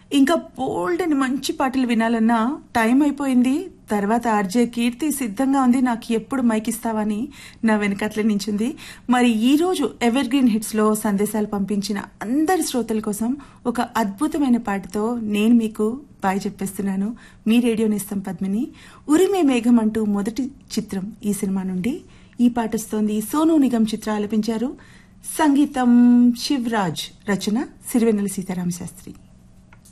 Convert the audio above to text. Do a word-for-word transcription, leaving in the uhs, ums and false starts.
ఇంకా బోల్డ్ అని మంచి పాటలు వినాలన్నా టైం అయిపోయింది. తర్వాత ఆర్జే కీర్తి సిద్ధంగా ఉంది, నాకు ఎప్పుడు మైక్ ఇస్తావని నా వెనకట్ల నించుంది. మరి ఈ రోజు ఎవర్ గ్రీన్ హిట్స్ లో సందేశాలు పంపించిన అందరి శ్రోతల కోసం ఒక అద్భుతమైన పాటతో నేను మీకు బాయ్ చెప్పేస్తున్నాను. మీ రేడియో నేస్తం పద్మిని. ఉరిమే మేఘం అంటూ మొదటి చిత్రం ఈ సినిమా నుండి ఈ పాట వస్తోంది. సోనూ నిగమ్ చిత్ర ఆలపించారు. సంగీతం శివరాజ్, రచన సిరివెన్నెల సీతారామ శాస్త్రి.